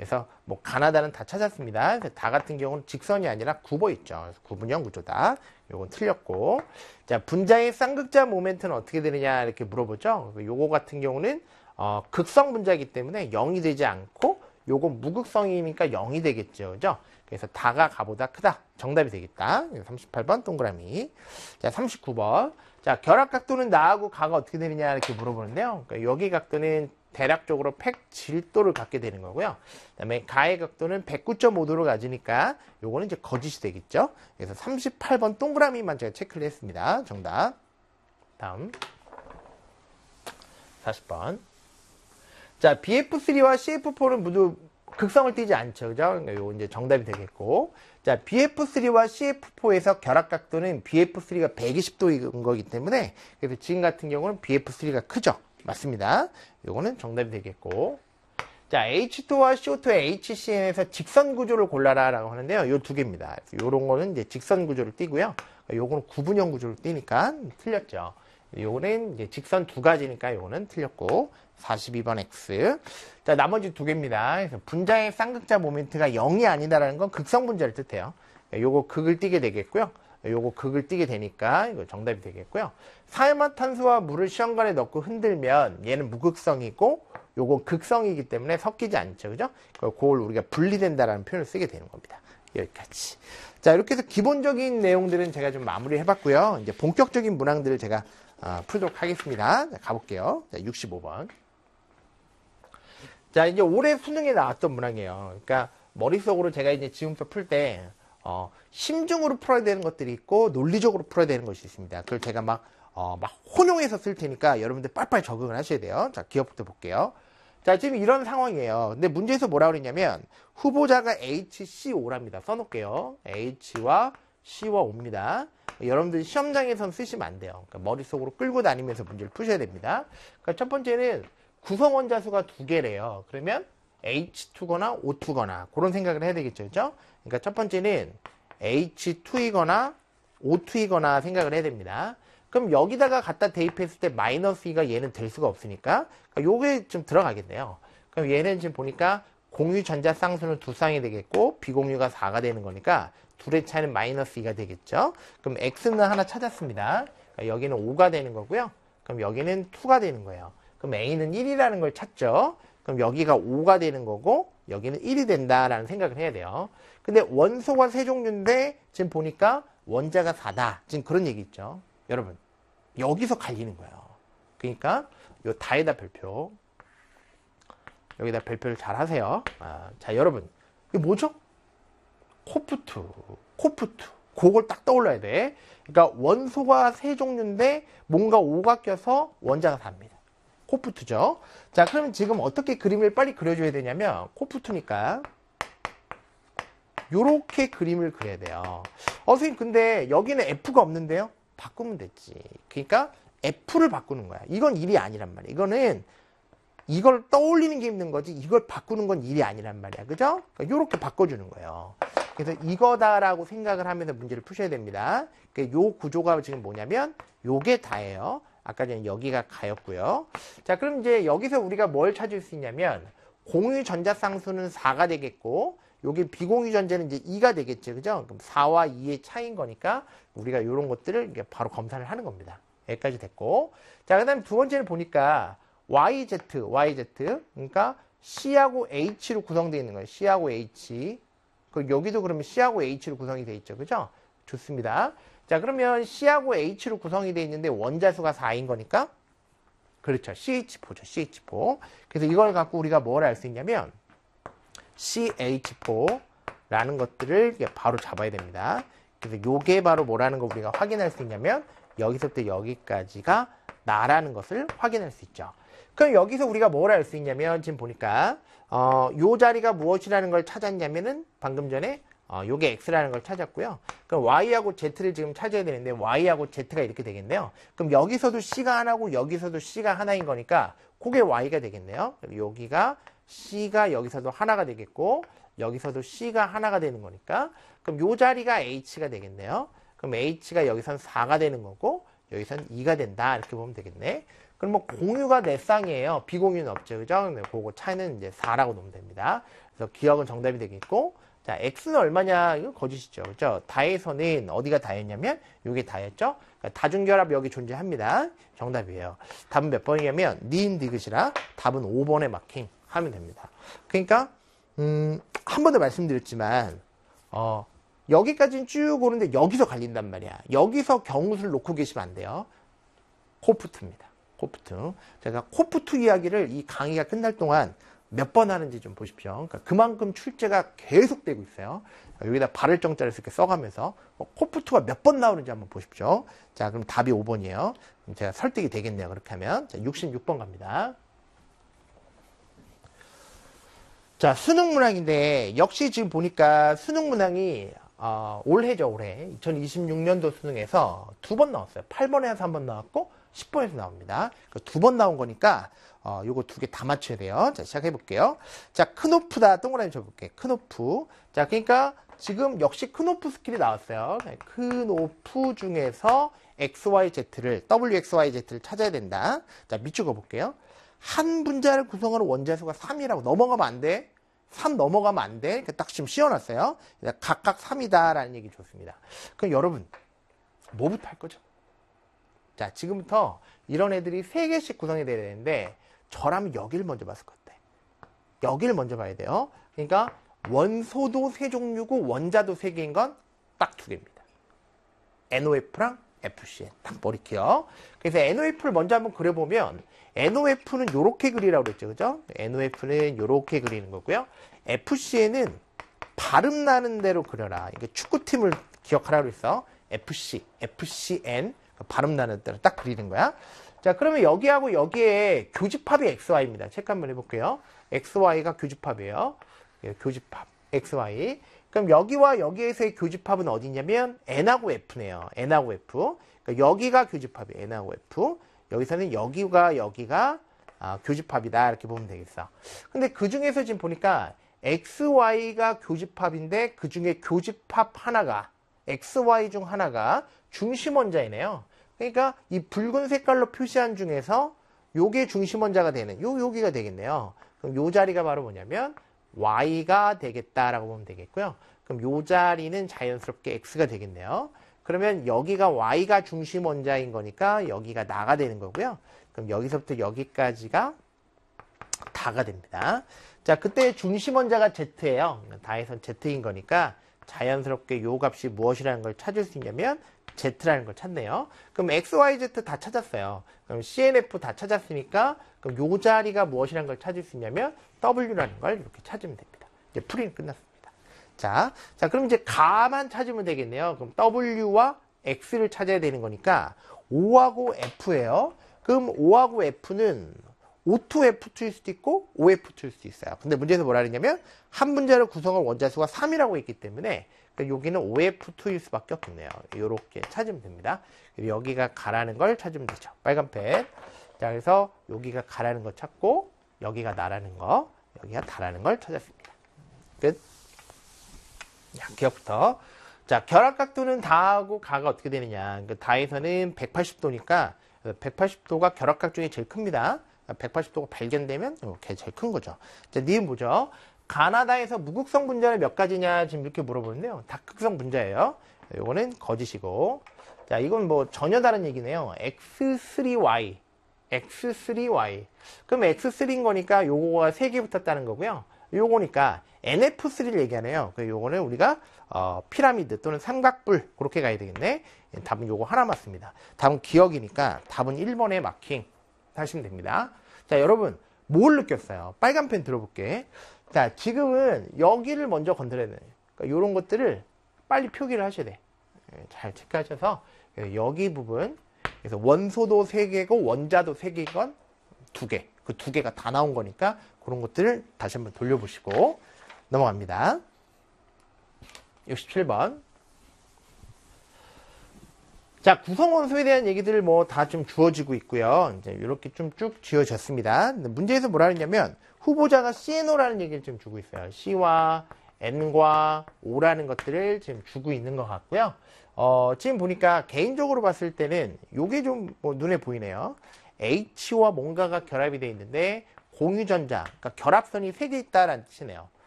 그래서 뭐 가나다는 다 찾았습니다. 다 같은 경우는 직선이 아니라 굽어 있죠. 그래서 구분형 구조다. 요건 틀렸고. 자, 분자의 쌍극자 모멘트는 어떻게 되느냐 이렇게 물어보죠. 요거 같은 경우는 극성 분자이기 때문에 0이 되지 않고 요건 무극성이니까 0이 되겠죠. 그죠? 그래서 다가 가보다 크다. 정답이 되겠다. 38번 동그라미. 자, 39번. 자, 결합 각도는 나하고 가가 어떻게 되느냐 이렇게 물어보는데요. 그러니까 여기 각도는 대략적으로 107도를 갖게 되는 거고요. 그 다음에 가의 각도는 109.5도를 가지니까 요거는 이제 거짓이 되겠죠. 그래서 38번 동그라미만 제가 체크를 했습니다. 정답. 다음 40번. 자, BF3와 CF4는 모두 극성을 띠지 않죠. 그죠? 그러니까 요거 이제 정답이 되겠고. 자, BF3와 CF4에서 결합 각도는 BF3가 120도인 거기 때문에 그래서 지금 같은 경우는 BF3가 크죠. 맞습니다. 요거는 정답이 되겠고. 자, H2와 CO2의 HCN에서 직선 구조를 골라라 라고 하는데요. 요 두 개입니다. 요런 거는 이제 직선 구조를 띠고요. 요거는 구분형 구조를 띠니까 틀렸죠. 요거는 이제 직선 두 가지니까 요거는 틀렸고. 42번 X. 자, 나머지 두 개입니다. 그래서 분자의 쌍극자 모멘트가 0이 아니다라는 건 극성 분자를 뜻해요. 요거 극을 띠게 되겠고요. 요거 극을 띠게 되니까 이거 정답이 되겠고요. 사이마탄소와 물을 시험관에 넣고 흔들면 얘는 무극성이고 요거 극성이기 때문에 섞이지 않죠. 그죠? 그걸 우리가 분리된다라는 표현을 쓰게 되는 겁니다. 여기까지. 자, 이렇게 해서 기본적인 내용들은 제가 좀 마무리 해봤고요. 이제 본격적인 문항들을 제가 풀도록 하겠습니다. 자, 가볼게요. 자, 65번. 자, 이제 올해 수능에 나왔던 문항이에요. 그러니까 머릿속으로 제가 이제 지금부터 풀 때 심중으로 풀어야 되는 것들이 있고 논리적으로 풀어야 되는 것이 있습니다. 그걸 제가 막 혼용해서 쓸 테니까 여러분들 빨리빨리 적응을 하셔야 돼요. 자, 기억부터 볼게요. 자, 지금 이런 상황이에요. 근데 문제에서 뭐라고 그랬냐면 후보자가 HCO랍니다. 써놓을게요. H와 C와 O입니다. 여러분들 시험장에선 쓰시면 안 돼요. 그러니까 머릿속으로 끌고 다니면서 문제를 푸셔야 됩니다. 그러니까 첫 번째는 구성 원자수가 두 개래요. 그러면 H2거나 O2거나 그런 생각을 해야 되겠죠. 그죠? 그러니까 첫 번째는 H2이거나 O2이거나 생각을 해야 됩니다. 그럼 여기다가 갖다 대입했을 때 마이너스 2가 얘는 될 수가 없으니까 요게 좀 들어가겠네요. 그럼 얘는 지금 보니까 공유 전자 쌍수는 두 쌍이 되겠고 비공유가 4가 되는 거니까 둘의 차이는 마이너스 2가 되겠죠. 그럼 X는 하나 찾았습니다. 그러니까 여기는 5가 되는 거고요. 그럼 여기는 2가 되는 거예요. 그럼 A는 1이라는 걸 찾죠. 그럼 여기가 5가 되는 거고 여기는 1이 된다라는 생각을 해야 돼요. 근데 원소가 세 종류인데 지금 보니까 원자가 4다. 지금 그런 얘기 있죠. 여러분 여기서 갈리는 거예요. 그러니까 요 다에다 별표 여기다 별표를 잘 하세요. 자, 여러분 이게 뭐죠? 코프트 그걸 딱 떠올라야 돼. 그러니까 원소가 세 종류인데 뭔가 5가 껴서 원자가 4입니다. 코프트죠. 자, 그러면 지금 어떻게 그림을 빨리 그려줘야 되냐면 코프트니까 요렇게 그림을 그려야 돼요. 선생님 근데 여기는 F가 없는데요? 바꾸면 됐지. 그러니까 F를 바꾸는 거야. 이건 일이 아니란 말이야. 이거는 이걸 떠올리는 게 힘든 거지 이걸 바꾸는 건 일이 아니란 말이야. 그죠? 그러니까 요렇게 바꿔주는 거예요. 그래서 이거다라고 생각을 하면서 문제를 푸셔야 됩니다. 그러니까 요 구조가 지금 뭐냐면 요게 다예요. 아까 전에 여기가 가였고요. 자, 그럼 이제 여기서 우리가 뭘 찾을 수 있냐면 공유 전자 쌍수는 4가 되겠고 여기 비공유 전자는 이제 2가 되겠죠. 그죠? 그럼 4와 2의 차이인 거니까 우리가 이런 것들을 바로 검사를 하는 겁니다. 여기까지 됐고. 자, 그 다음에 두 번째는 보니까 YZ. 그러니까 C하고 H로 구성되어 있는 거예요. C하고 H. 여기도 그러면 C하고 H로 구성이 되어 있죠. 그죠? 좋습니다. 자, 그러면 C하고 H로 구성이 되어 있는데 원자수가 4인 거니까 그렇죠. CH4죠. CH4. 그래서 이걸 갖고 우리가 뭘 알 수 있냐면 CH4라는 것들을 바로 잡아야 됩니다. 그래서 요게 바로 뭐라는 거 우리가 확인할 수 있냐면 여기서부터 여기까지가 나라는 것을 확인할 수 있죠. 그럼 여기서 우리가 뭘 알 수 있냐면 지금 보니까 요 자리가 무엇이라는 걸 찾았냐면은 방금 전에 요게 X라는 걸 찾았고요. 그럼 Y하고 Z를 지금 찾아야 되는데 Y하고 Z가 이렇게 되겠네요. 그럼 여기서도 C가 하나고 여기서도 C가 하나인 거니까 그게 Y가 되겠네요. 여기가 C가 여기서도 하나가 되겠고 여기서도 C가 하나가 되는 거니까 그럼 요 자리가 H가 되겠네요. 그럼 H가 여기선 4가 되는 거고 여기선 2가 된다. 이렇게 보면 되겠네. 그럼 뭐 공유가 4쌍이에요. 비공유는 없죠. 그죠? 근데 그거 차이는 이제 4라고 놓으면 됩니다. 그래서 기억은 정답이 되겠고, 자, x는 얼마냐? 이거 거짓이죠. 그죠? 다에서는 어디가 다였냐면, 요게 다였죠? 그러니까 다중결합 여기 존재합니다. 정답이에요. 답은 몇 번이냐면, 니은 디귿이라 답은 5번에 마킹 하면 됩니다. 그러니까, 한 번 더 말씀드렸지만, 여기까지는 쭉 오는데 여기서 갈린단 말이야. 여기서 경우수를 놓고 계시면 안 돼요. 코프트입니다. 코프트. 제가 코프트 이야기를 이 강의가 끝날 동안 몇 번 하는지 좀 보십시오. 그러니까 그만큼 출제가 계속되고 있어요. 여기다 발을 정자를 이렇게 써가면서 코프트가 몇 번 나오는지 한번 보십시오. 자, 그럼 답이 5번이에요. 그럼 제가 설득이 되겠네요. 그렇게 하면. 자, 66번 갑니다. 자, 수능 문항인데 역시 지금 보니까 수능 문항이 올해죠, 올해. 2026년도 수능에서 2번 나왔어요. 8번에서 1번 나왔고 10번에서 나옵니다. 2번 나온 거니까 요거 2개 다 맞춰야 돼요. 자, 시작해 볼게요. 자, 크노프다. 동그라미 쳐볼게요. 크노프. 자, 그러니까 지금 역시 크노프 스킬이 나왔어요. 크노프 중에서 XYZ를, WXYZ를 찾아야 된다. 자, 밑줄 볼게요. 한 분자를 구성하는 원자수가 3이라고 넘어가면 안 돼. 3 넘어가면 안 돼. 딱 지금 씌워놨어요. 각각 3이다라는 얘기 좋습니다. 그럼 여러분, 뭐부터 할 거죠? 자, 지금부터 이런 애들이 3개씩 구성이 돼야 되는데, 저라면 여기를 먼저 봤을 것 같아. 여기를 먼저 봐야 돼요. 그러니까, 원소도 3종류고, 원자도 3개인 건 딱 2개입니다. NOF랑 FCN. 딱 머리키요. 그래서 NOF를 먼저 한번 그려보면, NOF는 요렇게 그리라고 그랬죠. 그죠? NOF는 요렇게 그리는 거고요. FCN은 발음 나는 대로 그려라. 이게 축구팀을 기억하라고 그랬어. FC, FCN. 발음 나는 대로 딱 그리는 거야. 자, 그러면 여기하고 여기에 교집합이 XY입니다. 체크 한번 해볼게요. XY가 교집합이에요. 교집합, XY. 그럼 여기와 여기에서의 교집합은 어디냐면 N하고 F네요. N하고 F. 그러니까 여기가 교집합이에요. N하고 F. 여기서는 여기가 교집합이다. 이렇게 보면 되겠어. 근데 그 중에서 지금 보니까 XY가 교집합인데 그 중에 교집합 하나가 XY 중 하나가 중심 원자이네요. 그러니까 이 붉은 색깔로 표시한 중에서 요게 중심 원자가 되는 여기가 되겠네요. 그럼 요 자리가 바로 뭐냐면 Y가 되겠다라고 보면 되겠고요. 그럼 요 자리는 자연스럽게 X가 되겠네요. 그러면 여기가 Y가 중심 원자인 거니까 여기가 나가 되는 거고요. 그럼 여기서부터 여기까지가 다가 됩니다. 자, 그때 중심 원자가 Z예요. 다에선 Z인 거니까 자연스럽게 요 값이 무엇이라는 걸 찾을 수 있냐면 Z라는 걸 찾네요. 그럼 X, Y, Z 다 찾았어요. 그럼 CNF 다 찾았으니까 그럼 요 자리가 무엇이라는 걸 찾을 수 있냐면 W라는 걸 이렇게 찾으면 됩니다. 이제 풀이는 끝났습니다. 자, 그럼 이제 가만 찾으면 되겠네요. 그럼 W와 X를 찾아야 되는 거니까 O하고 F예요. 그럼 O하고 F는 O2F2일 수도 있고 OF2일 수도 있어요. 근데 문제에서 뭐라 그랬냐면 한 분자를 구성할 원자수가 3이라고 했기 때문에 여기는 OF2일 수밖에 없겠네요. 이렇게 찾으면 됩니다. 여기가 가라는 걸 찾으면 되죠. 빨간 펜. 자, 그래서 여기가 가라는 거 찾고 여기가 나라는 거, 여기가 다라는 걸 찾았습니다. 끝. 자, 기억부터. 자, 결합각도는 다하고 가가 어떻게 되느냐. 다에서는 180도니까 180도가 결합각 중에 제일 큽니다. 180도가 발견되면 이게 제일 큰 거죠. 자, 니은 보죠. 가나다에서 무극성 분자는 몇 가지냐 지금 이렇게 물어보는데요. 다극성 분자예요. 요거는 거짓이고. 자, 이건 뭐 전혀 다른 얘기네요. X3Y. X3Y. 그럼 X3인 거니까 요거가 3개 붙었다는 거고요. 요거니까 NF3를 얘기하네요. 요거는 우리가 피라미드 또는 삼각뿔 그렇게 가야 되겠네. 답은 요거 하나 맞습니다. 답은 기억이니까 답은 1번에 마킹 하시면 됩니다. 자, 여러분 뭘 느꼈어요? 빨간 펜 들어볼게. 자, 지금은 여기를 먼저 건드려야 돼. 그러니까 요런 것들을 빨리 표기를 하셔야 돼. 잘 체크하셔서 여기 부분, 그래서 원소도 3개고 원자도 3개인 건 2개. 그 2개가 다 나온 거니까 그런 것들을 다시 한번 돌려보시고 넘어갑니다. 67번. 자, 구성원소에 대한 얘기들 뭐 다 좀 주어지고 있고요. 이제 이렇게 좀 쭉 지어졌습니다. 문제에서 뭐라 했냐면 후보자가 CNO라는 얘기를 좀 주고 있어요. C와 N과 O라는 것들을 지금 주고 있는 것 같고요. 지금 보니까 개인적으로 봤을 때는 요게 좀 뭐 눈에 보이네요. H와 뭔가가 결합이 되어 있는데 공유전자, 그러니까 결합선이 3개 있다라는 뜻이네요.